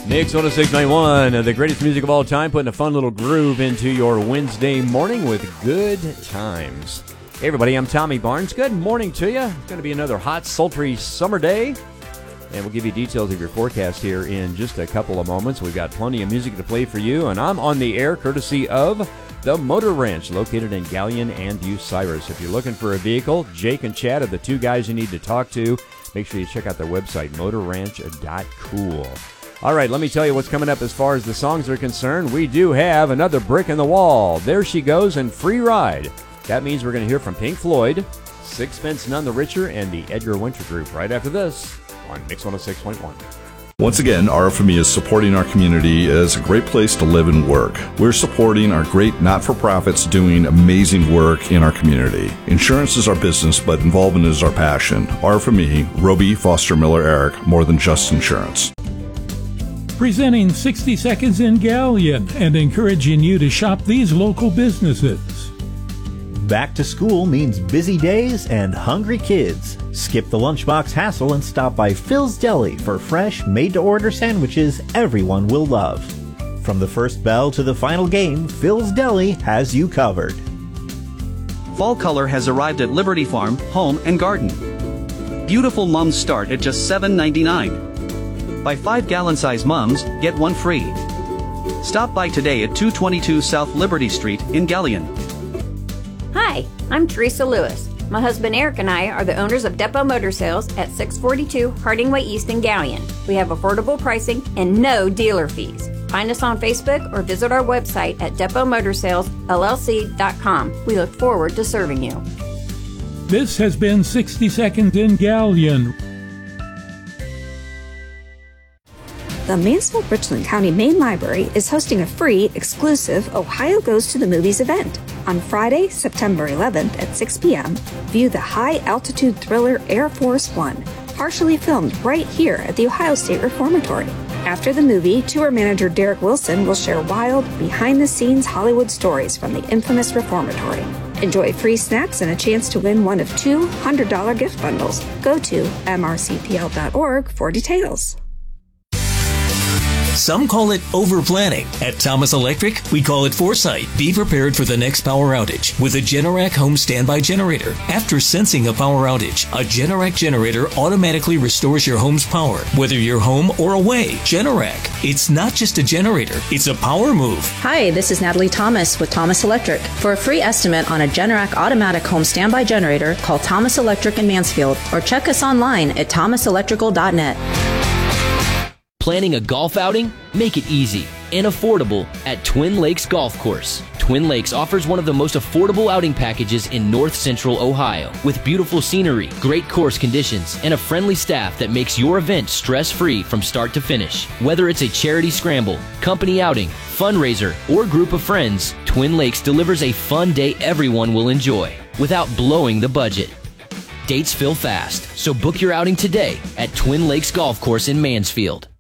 Mix 106.91, the greatest music of all time, putting a fun little groove into your Wednesday morning with good times. Hey everybody, I'm Tommy Barnes. Good morning to you. It's going to be another hot, sultry summer day. And we'll give you details of your forecast here in just a couple of moments. We've got plenty of music to play for you, and I'm on the air courtesy of the Motor Ranch, located in Galion and Bucyrus. If you're looking for a vehicle, Jake and Chad are the two guys you need to talk to. Make sure you check out their website, motorranch.cool. All right, let me tell you what's coming up as far as the songs are concerned. We do have another brick in the wall. There She Goes and Free Ride. That means we're going to hear from Pink Floyd, Sixpence None the Richer, and the Edgar Winter Group right after this on Mix 106.1. Once again, RFME is supporting our community as a great place to live and work. We're supporting our great not-for-profits doing amazing work in our community. Insurance is our business, but involvement is our passion. RFME, Roby, Foster, Miller, Eric, more than just insurance. Presenting 60 Seconds in Galion and encouraging you to shop these local businesses. Back to school means busy days and hungry kids. Skip the lunchbox hassle and stop by Phil's Deli for fresh, made-to-order sandwiches everyone will love. From the first bell to the final game, Phil's Deli has you covered. Fall color has arrived at Liberty Farm, Home and Garden. Beautiful mums start at just $7.99. Buy 5-gallon size mums, get one free. Stop by today at 222 South Liberty Street in Galion. Hi, I'm Teresa Lewis. My husband Eric and I are the owners of Depot Motor Sales at 642 Harding Way East in Galion. We have affordable pricing and no dealer fees. Find us on Facebook or visit our website at depotmotorsales.llc.com. We look forward to serving you. This has been 60 Seconds in Galion. The Mansfield-Richland County Main Library is hosting a free, exclusive Ohio Goes to the Movies event. On Friday, September 11th at 6 p.m., view the high-altitude thriller Air Force One, partially filmed right here at the Ohio State Reformatory. After the movie, tour manager Derek Wilson will share wild, behind-the-scenes Hollywood stories from the infamous Reformatory. Enjoy free snacks and a chance to win one of two $100 gift bundles. Go to mrcpl.org for details. Some call it over-planning. At Thomas Electric, we call it foresight. Be prepared for the next power outage with a Generac home standby generator. After sensing a power outage, a Generac generator automatically restores your home's power, whether you're home or away. Generac. It's not just a generator, it's a power move. Hi, this is Natalie Thomas with Thomas Electric. For a free estimate on a Generac automatic home standby generator, call Thomas Electric in Mansfield or check us online at thomaselectrical.net. Planning a golf outing? Make it easy and affordable at Twin Lakes Golf Course. Twin Lakes offers one of the most affordable outing packages in north central Ohio, with beautiful scenery, great course conditions, and a friendly staff that makes your event stress-free from start to finish. Whether it's a charity scramble, company outing, fundraiser, or group of friends, Twin Lakes delivers a fun day everyone will enjoy without blowing the budget. Dates fill fast, so book your outing today at Twin Lakes Golf Course in Mansfield.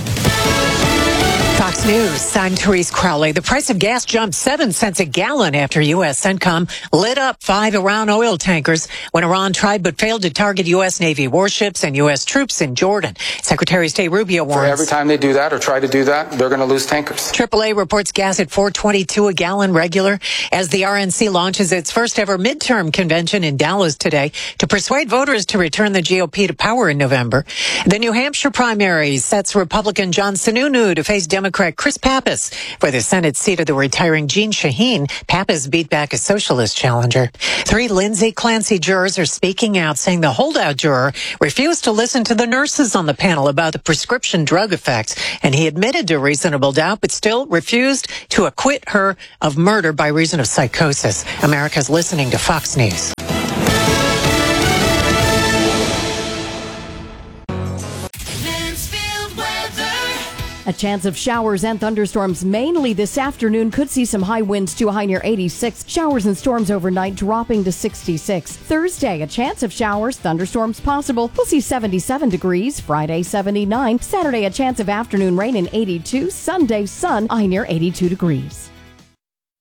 Fox News, I'm Therese Crowley. The price of gas jumped 7 cents a gallon after U.S. CENTCOM lit up 5 Iran oil tankers when Iran tried but failed to target U.S. Navy warships and U.S. troops in Jordan. Secretary of State Rubio warns. For every time they do that or try to do that, they're going to lose tankers. AAA reports gas at $4.22 a gallon regular as the RNC launches its first ever midterm convention in Dallas today to persuade voters to return the GOP to power in November. The New Hampshire primary sets Republican John Sununu to face Democrat Chris Pappas for the Senate seat of the retiring Jeanne Shaheen. Pappas beat back a socialist challenger. 3 Lindsay Clancy jurors are speaking out, saying the holdout juror refused to listen to the nurses on the panel about the prescription drug effects, and he admitted to reasonable doubt, but still refused to acquit her of murder by reason of psychosis. America's listening to Fox News. A chance of showers and thunderstorms mainly this afternoon. Could see some high winds to a high near 86. Showers and storms overnight dropping to 66. Thursday, a chance of showers, thunderstorms possible. We'll see 77 degrees. Friday, 79. Saturday, a chance of afternoon rain in 82. Sunday, sun, high near 82 degrees.